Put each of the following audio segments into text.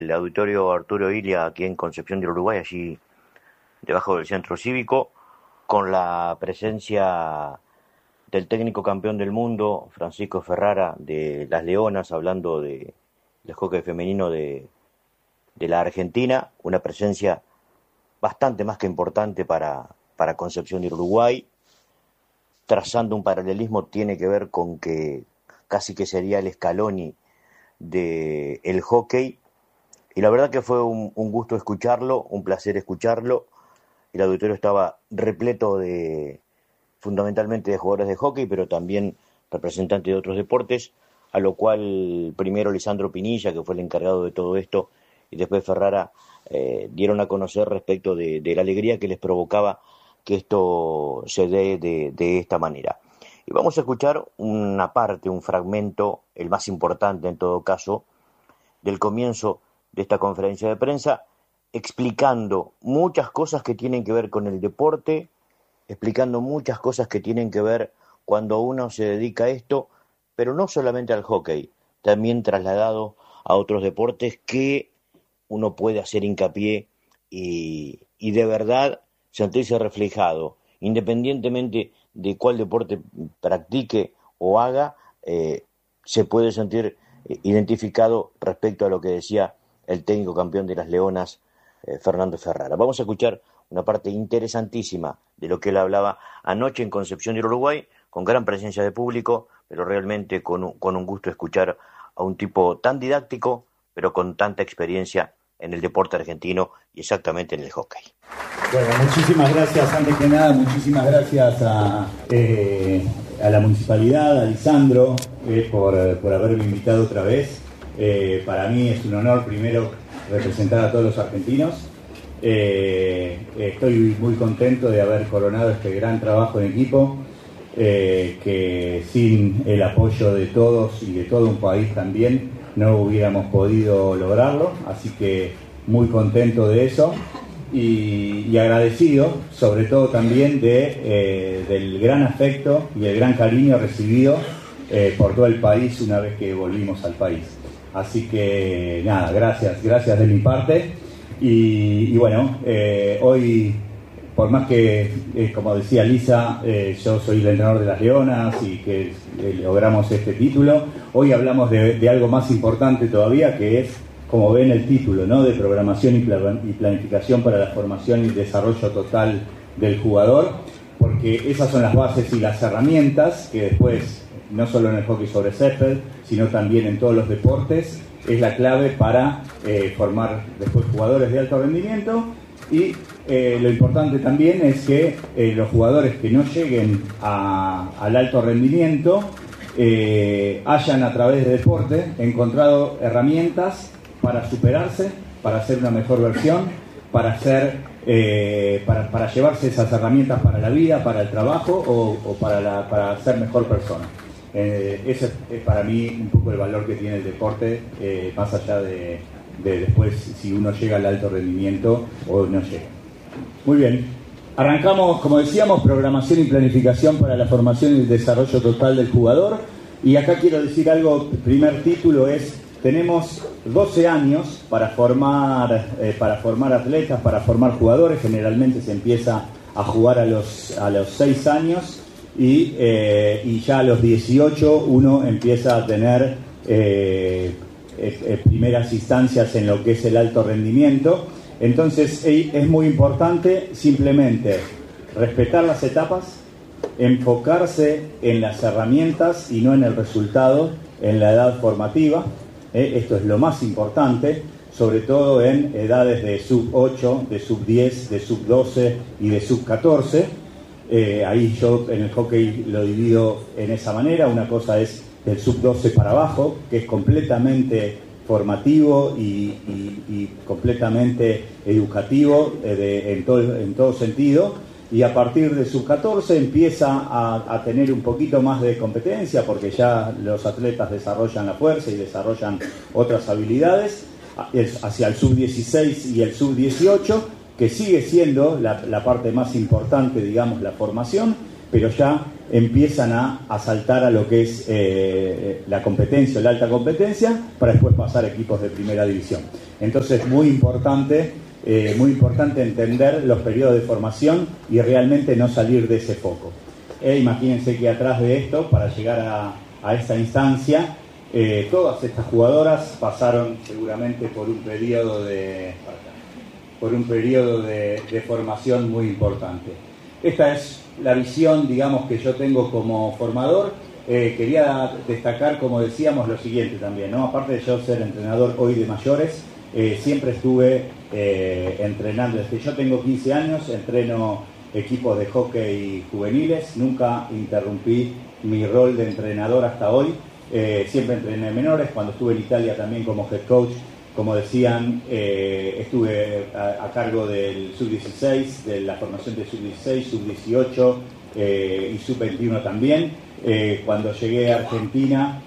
el auditorio Arturo Illia aquí en Concepción del Uruguay, allí debajo del centro cívico, con la presencia del técnico campeón del mundo, Francisco Ferrara, de las Leonas, hablando del hockey femenino de la Argentina, una presencia bastante más que importante para Concepción del Uruguay, trazando un paralelismo, tiene que ver con que casi que sería el Scaloni del hockey, y la verdad que fue un gusto escucharlo, un placer escucharlo. El auditorio estaba repleto fundamentalmente de jugadores de hockey, pero también representantes de otros deportes, a lo cual primero Lisandro Pinilla, que fue el encargado de todo esto, y después Ferrara, dieron a conocer respecto de la alegría que les provocaba que esto se dé de esta manera. Y vamos a escuchar una parte, un fragmento, el más importante en todo caso, del comienzo de esta conferencia de prensa, explicando muchas cosas que tienen que ver con el deporte, explicando muchas cosas que tienen que ver cuando uno se dedica a esto, pero no solamente al hockey, también trasladado a otros deportes que uno puede hacer hincapié y de verdad sentirse reflejado, independientemente de cuál deporte practique o haga, se puede sentir identificado respecto a lo que decía el técnico campeón de las Leonas, Fernando Ferrara. Vamos a escuchar una parte interesantísima de lo que él hablaba anoche en Concepción del Uruguay, con gran presencia de público, pero realmente con un gusto escuchar a un tipo tan didáctico, pero con tanta experiencia en el deporte argentino y exactamente en el hockey. Bueno, muchísimas gracias, antes que nada, muchísimas gracias a la municipalidad, a Lisandro, por haberme invitado otra vez. Para mí es un honor primero representar a todos los argentinos. Estoy muy contento de haber coronado este gran trabajo en equipo, que sin el apoyo de todos y de todo un país también no hubiéramos podido lograrlo, así que muy contento de eso y agradecido sobre todo también del gran afecto y el gran cariño recibido por todo el país una vez que volvimos al país. Así que nada, gracias de mi parte y bueno, hoy por más que, como decía Lisa, yo soy el entrenador de las Leonas y que logramos este título, hoy hablamos de algo más importante todavía, que es, como ven el título, ¿no?, de programación y planificación para la formación y desarrollo total del jugador, porque esas son las bases y las herramientas que después, no solo en el hockey sobre césped, sino también en todos los deportes, es la clave para formar después jugadores de alto rendimiento. Y lo importante también es que los jugadores que no lleguen al alto rendimiento hayan a través del deporte encontrado herramientas para superarse, para hacer una mejor versión, para llevarse esas herramientas para la vida, para el trabajo o para ser mejor persona. Ese es para mí un poco el valor que tiene el deporte, más allá de después si uno llega al alto rendimiento o no llega. Muy bien, arrancamos, como decíamos, programación y planificación para la formación y el desarrollo total del jugador. Y acá quiero decir algo, el primer título es: tenemos 12 años para formar atletas, para formar jugadores. Generalmente se empieza a jugar a los 6 años y ya a los 18 uno empieza a tener primeras instancias en lo que es el alto rendimiento. Entonces es muy importante simplemente respetar las etapas, enfocarse en las herramientas y no en el resultado en la edad formativa. Esto es lo más importante, sobre todo en edades de sub 8, de sub 10, de sub 12 y de sub 14. Ahí yo en el hockey lo divido en esa manera. Una cosa es del sub 12 para abajo, que es completamente formativo y completamente educativo en todo sentido, y a partir de sub 14 empieza a tener un poquito más de competencia, porque ya los atletas desarrollan la fuerza y desarrollan otras habilidades, hacia el sub 16 y el sub 18, que sigue siendo la parte más importante, digamos, la formación. pero ya empiezan a saltar a lo que es la competencia, la alta competencia, para después pasar a equipos de primera división. Entonces, muy importante entender los periodos de formación y realmente no salir de ese foco. Imagínense que atrás de esto, para llegar a esta instancia, todas estas jugadoras pasaron seguramente por un periodo de formación muy importante. Esta es la visión, digamos, que yo tengo como formador. Quería destacar, como decíamos, lo siguiente también, ¿no? Aparte de yo ser entrenador hoy de mayores, siempre estuve entrenando. Desde que yo tengo 15 años, entreno equipos de hockey juveniles. Nunca interrumpí mi rol de entrenador hasta hoy. Siempre entrené menores. Cuando estuve en Italia también como head coach, como decían, estuve a cargo del sub-16, de la formación de sub-16, sub-18 y sub-21 también. Cuando llegué a Argentina,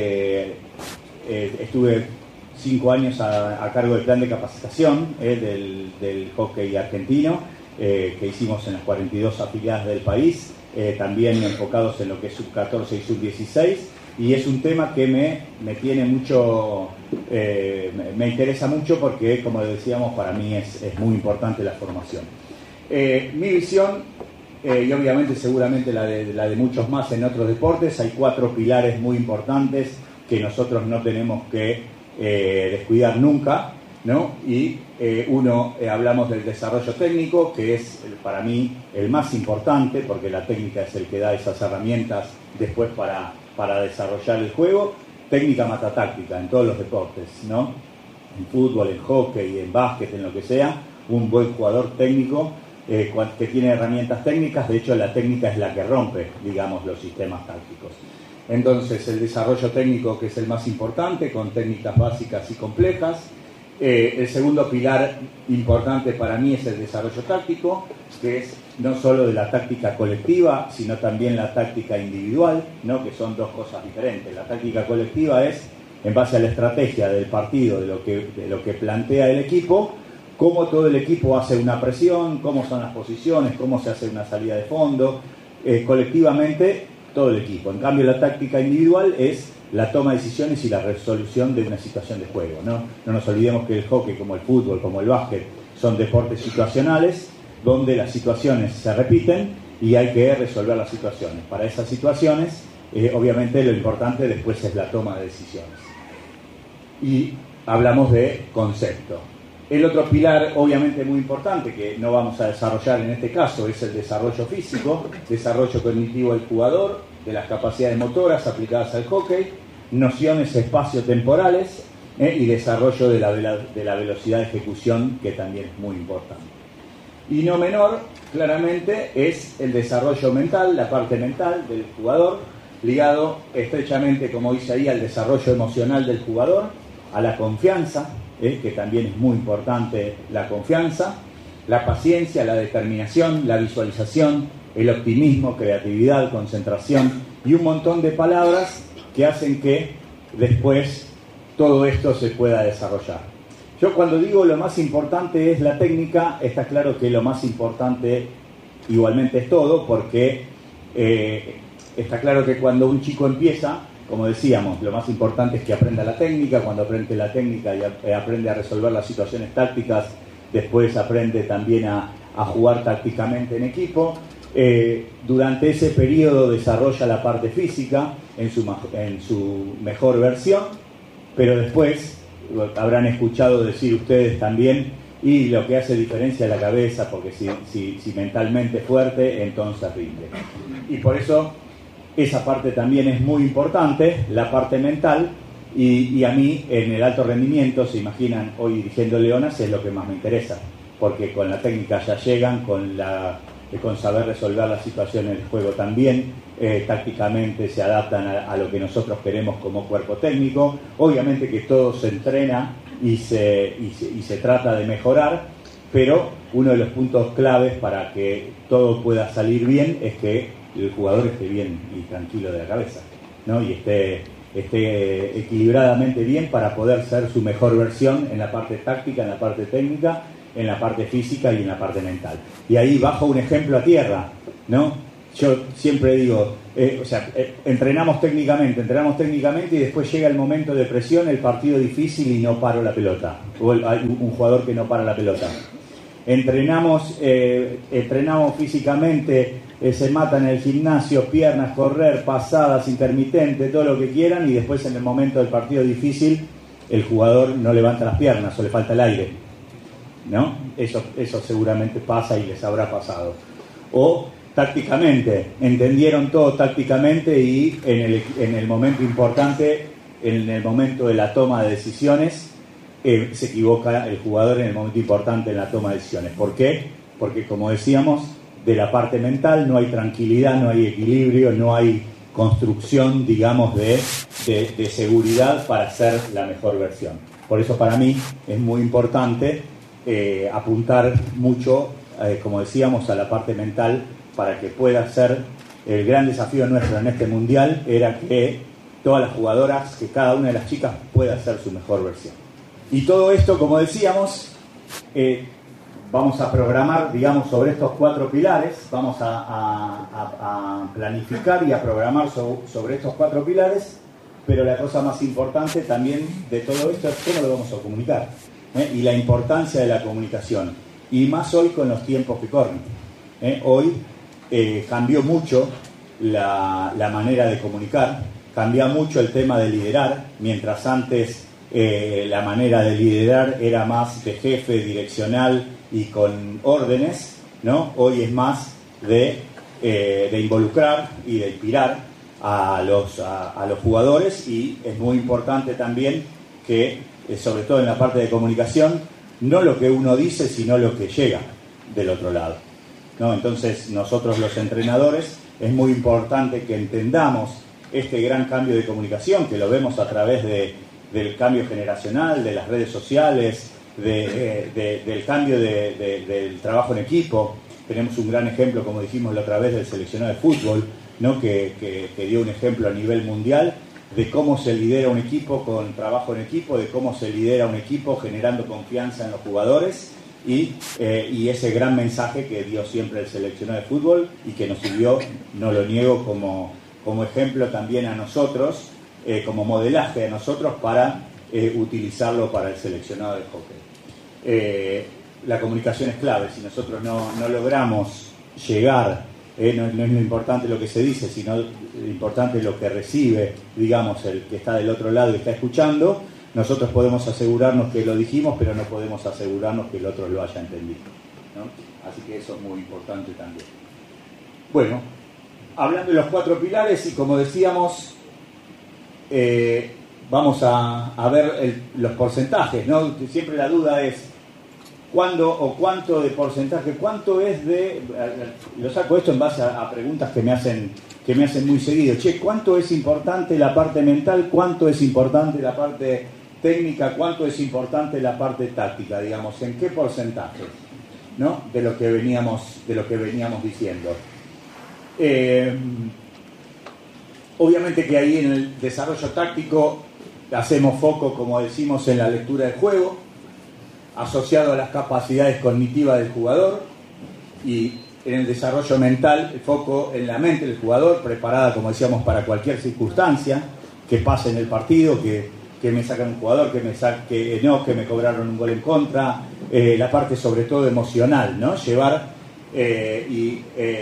estuve 5 años a cargo del plan de capacitación del hockey argentino, que hicimos en las 42 afiliadas del país, también enfocados en lo que es sub-14 y sub-16. Y es un tema que me tiene mucho, me interesa mucho porque, como decíamos, para mí es muy importante la formación. Mi visión, y obviamente seguramente la de muchos más en otros deportes, hay 4 pilares muy importantes que nosotros no tenemos que descuidar nunca, ¿no? Y uno, hablamos del desarrollo técnico, que es para mí el más importante, porque la técnica es el que da esas herramientas después para desarrollar el juego. Técnica mata táctica en todos los deportes, ¿no? En fútbol, en hockey, en básquet, en lo que sea, un buen jugador técnico que tiene herramientas técnicas. De hecho, la técnica es la que rompe, digamos, los sistemas tácticos. Entonces, el desarrollo técnico, que es el más importante, con técnicas básicas y complejas. El segundo pilar importante para mí es el desarrollo táctico, que es no solo de la táctica colectiva, sino también la táctica individual, ¿no? Que son dos cosas diferentes. La táctica colectiva es en base a la estrategia del partido, de lo que plantea el equipo, cómo todo el equipo hace una presión, cómo son las posiciones, cómo se hace una salida de fondo, colectivamente todo el equipo. En cambio, la táctica individual es la toma de decisiones y la resolución de una situación de juego, ¿no? No nos olvidemos que el hockey, como el fútbol, como el básquet, son deportes situacionales, donde las situaciones se repiten y hay que resolver las situaciones. Para esas situaciones, obviamente lo importante después es la toma de decisiones. Y hablamos de concepto. El otro pilar, obviamente muy importante, que no vamos a desarrollar en este caso, es el desarrollo físico, desarrollo cognitivo del jugador, de las capacidades motoras aplicadas al hockey, nociones espaciotemporales y desarrollo de la velocidad de ejecución, que también es muy importante. Y no menor, claramente, es el desarrollo mental, la parte mental del jugador, ligado estrechamente, como dice ahí, al desarrollo emocional del jugador, a la confianza, que también es muy importante la confianza, la paciencia, la determinación, la visualización, el optimismo, creatividad, concentración y un montón de palabras que hacen que después todo esto se pueda desarrollar. Yo cuando digo lo más importante es la técnica, está claro que lo más importante igualmente es todo, porque está claro que cuando un chico empieza, como decíamos, lo más importante es que aprenda la técnica. Cuando aprende la técnica y aprende a resolver las situaciones tácticas, después aprende también a jugar tácticamente en equipo. Durante ese periodo desarrolla la parte física en su mejor versión, pero después habrán escuchado decir ustedes también, y lo que hace diferencia es la cabeza, porque si mentalmente fuerte, entonces rinde. Y por eso esa parte también es muy importante, la parte mental, y a mí en el alto rendimiento, se imaginan, hoy dirigiendo Leonas es lo que más me interesa, porque con la técnica ya llegan, con saber resolver las situaciones del juego también, tácticamente se adaptan a lo que nosotros queremos como cuerpo técnico. Obviamente que todo se entrena y se trata de mejorar, pero uno de los puntos claves para que todo pueda salir bien es que el jugador esté bien y tranquilo de la cabeza, ¿no? Y esté equilibradamente bien para poder ser su mejor versión en la parte táctica, en la parte técnica, en la parte física y en la parte mental. Y ahí bajo un ejemplo a tierra, ¿no? yo siempre digo, entrenamos técnicamente y después llega el momento de presión, el partido difícil y no paro la pelota. O hay un jugador que no para la pelota. Entrenamos físicamente, se matan en el gimnasio, piernas, correr, pasadas, intermitentes, todo lo que quieran, y después en el momento del partido difícil el jugador no levanta las piernas o le falta el aire, ¿no? Eso seguramente pasa y les habrá pasado. O tácticamente, entendieron todo tácticamente y en el momento importante, en el momento de la toma de decisiones, se equivoca el jugador en el momento importante en la toma de decisiones. ¿Por qué? Porque, como decíamos, de la parte mental no hay tranquilidad, no hay equilibrio, no hay construcción, digamos, de seguridad para hacer la mejor versión. Por eso para mí es muy importante apuntar mucho, como decíamos, a la parte mental, para que pueda ser el gran desafío nuestro en este mundial, era que todas las jugadoras, que cada una de las chicas pueda hacer su mejor versión. Y todo esto, como decíamos, vamos a programar, digamos, sobre estos 4 pilares, vamos a planificar y a programar sobre estos 4 pilares, pero la cosa más importante también de todo esto es cómo lo vamos a comunicar, y la importancia de la comunicación, y más hoy con los tiempos que corren. Hoy cambió mucho la manera de comunicar, cambia mucho el tema de liderar, mientras antes la manera de liderar era más de jefe, direccional y con órdenes, ¿no? Hoy es más de involucrar y de inspirar a los jugadores, y es muy importante también que, sobre todo en la parte de comunicación, no lo que uno dice, sino lo que llega del otro lado, ¿no? Entonces, nosotros los entrenadores es muy importante que entendamos este gran cambio de comunicación, que lo vemos a través del cambio generacional, de las redes sociales, del cambio del trabajo en equipo. Tenemos un gran ejemplo, como dijimos la otra vez, del seleccionado de fútbol, ¿no? que dio un ejemplo a nivel mundial de cómo se lidera un equipo con trabajo en equipo, de cómo se lidera un equipo generando confianza en los jugadores, y ese gran mensaje que dio siempre el seleccionado de fútbol y que nos sirvió, no lo niego, como ejemplo también a nosotros, como modelaje a nosotros para utilizarlo para el seleccionado de hockey. La comunicación es clave. Si nosotros no logramos llegar, no es lo importante lo que se dice, sino lo importante lo que recibe, digamos, el que está del otro lado y está escuchando. Nosotros podemos asegurarnos que lo dijimos, pero no podemos asegurarnos que el otro lo haya entendido, ¿no? Así que eso es muy importante también. Bueno, hablando de los 4 pilares, y como decíamos, vamos a ver los porcentajes, ¿no? Siempre la duda es cuándo o cuánto de porcentaje, cuánto es de... Lo saco esto en base a preguntas que me hacen muy seguido. ¿Cuánto es importante la parte mental? ¿Cuánto es importante la parte técnica? ¿Cuánto es importante la parte táctica? Digamos, ¿en qué porcentaje, ¿no? de lo que veníamos diciendo? Obviamente que ahí en el desarrollo táctico hacemos foco, como decimos, en la lectura del juego, asociado a las capacidades cognitivas del jugador, y en el desarrollo mental, el foco en la mente del jugador, preparada, como decíamos, para cualquier circunstancia que pase en el partido, que me sacan un jugador, que me cobraron un gol en contra, la parte sobre todo emocional, ¿no? Llevar y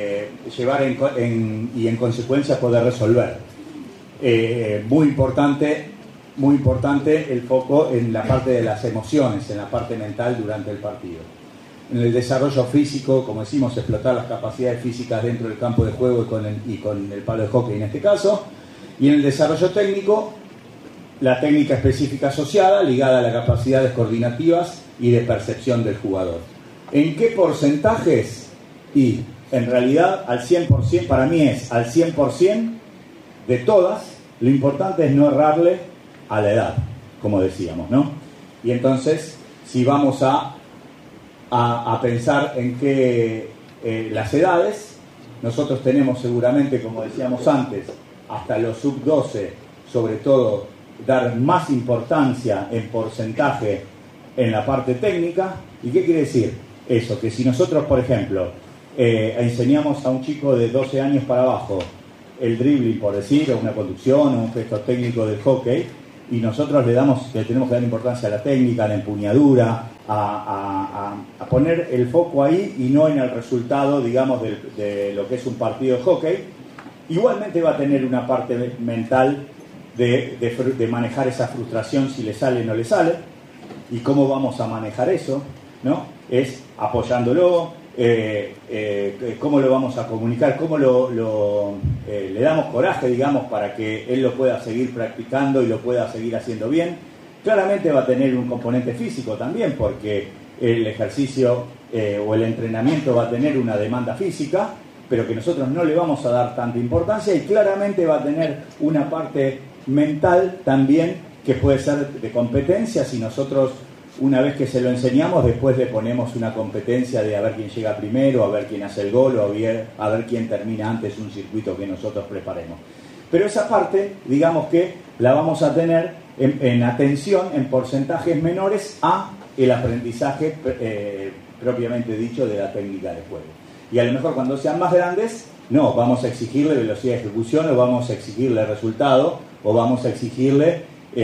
en consecuencia poder resolver. Muy importante el foco en la parte de las emociones, en la parte mental durante el partido. En el desarrollo físico, como decimos, explotar las capacidades físicas dentro del campo de juego y con el palo de hockey en este caso. Y en el desarrollo técnico, la técnica específica asociada, ligada a las capacidades coordinativas y de percepción del jugador. ¿En qué porcentajes? Y en realidad al 100%, para mí es al 100% de todas. Lo importante es no errarle a la edad, como decíamos, ¿no? Y entonces, si vamos a pensar en que las edades, nosotros tenemos seguramente, como decíamos antes, hasta los sub-12, sobre todo, dar más importancia en porcentaje en la parte técnica. ¿Y qué quiere decir eso? Que si nosotros, por ejemplo, enseñamos a un chico de 12 años para abajo el dribbling, por decir, o una conducción, o un gesto técnico del hockey, y nosotros le tenemos que dar importancia a la técnica, a la empuñadura, a poner el foco ahí y no en el resultado, digamos, de lo que es un partido de hockey. Igualmente va a tener una parte mental de manejar esa frustración, si le sale o no le sale, y cómo vamos a manejar eso, ¿no? Es apoyándolo, cómo lo vamos a comunicar, cómo le damos coraje, digamos, para que él lo pueda seguir practicando y lo pueda seguir haciendo bien. Claramente va a tener un componente físico también, porque el ejercicio o el entrenamiento va a tener una demanda física, pero que nosotros no le vamos a dar tanta importancia, y claramente va a tener una parte mental también que puede ser de competencia. Si nosotros, una vez que se lo enseñamos, después le ponemos una competencia de a ver quién llega primero, a ver quién hace el gol, o a ver quién termina antes un circuito que nosotros preparemos. Pero esa parte, digamos que la vamos a tener en atención en porcentajes menores a el aprendizaje propiamente dicho de la técnica de juego. Y a lo mejor cuando sean más grandes, no, vamos a exigirle velocidad de ejecución, o vamos a exigirle resultado, o vamos a exigirle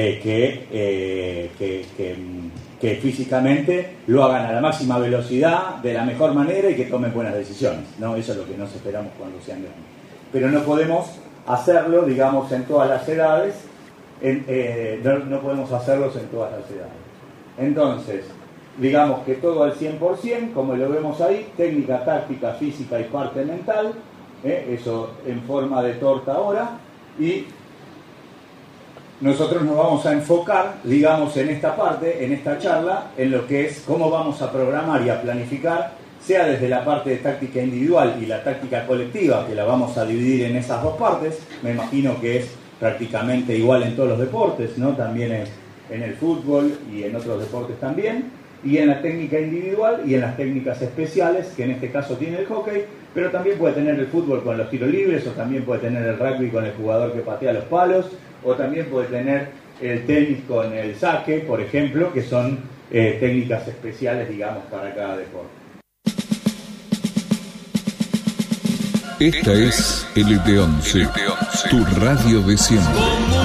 que físicamente lo hagan a la máxima velocidad, de la mejor manera, y que tomen buenas decisiones, ¿no? Eso es lo que nos esperamos cuando sean grandes. Pero no podemos hacerlo, digamos, en todas las edades, no podemos hacerlos en todas las edades. Entonces, digamos que todo al 100%, como lo vemos ahí, técnica, táctica, física y parte mental, eso en forma de torta ahora, y nosotros nos vamos a enfocar, digamos, en esta parte, en esta charla, en lo que es cómo vamos a programar y a planificar, sea desde la parte de táctica individual y la táctica colectiva, que la vamos a dividir en esas dos partes. Me imagino que es prácticamente igual en todos los deportes, ¿no? También en el fútbol y en otros deportes también, y en la técnica individual y en las técnicas especiales, que en este caso tiene el hockey, pero también puede tener el fútbol con los tiros libres, o también puede tener el rugby con el jugador que patea los palos, o también puede tener el tenis con el saque, por ejemplo, que son técnicas especiales, digamos, para cada deporte. Esta es LT11, tu radio de siempre.